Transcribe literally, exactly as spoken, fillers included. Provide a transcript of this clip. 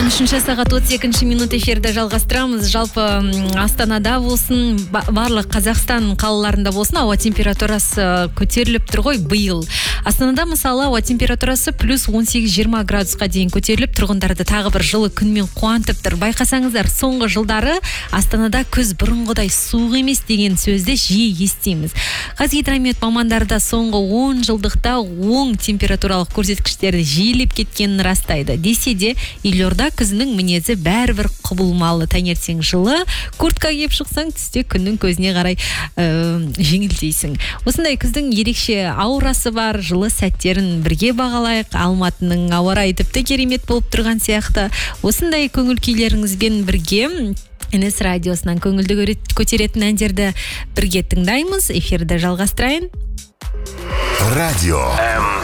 он үшінші сағат отыз екінші минут эфирді жалғастырамыз. Жалпы Астанада болсын, барлық Қазақстан қалаларында болсын, ауа температурасы көтеріліп тұр ғой биыл. Астанада мысалы ауа температурасы плюс он сегіз жиырма градусқа дейін көтеріліп, тұрғындарды тағы бір жылы күнмен қуантып тұр. Байқасаңыздар, соңғы жылдары Астанада күз бұрынғыдай суық емес деген сөзді жиі естиміз. Қазгидромет мамандарда соңғы он жылдықта оң температуралық көрсеткіштерді жиілеп кеткенін растайды. Десе де, Елорда күзінің мінезі бәрібір құбылмалы. Таңертең жылы, куртка киіп шықсаң, түсте күннің көзіне қарай ә, жеңілдейсің. Осындай күздің ерекше аурасы бар, жылы сәттерін бірге бағалайық. Алматының ауа райы тіпті керемет болып тұрған сияқты. Осындай көңіл күйлеріңізбен бірге эн эс радиосынан көңілді көтеретін әндерді бірге тыңдаймыз. Эфирді жалғастырайын. Радио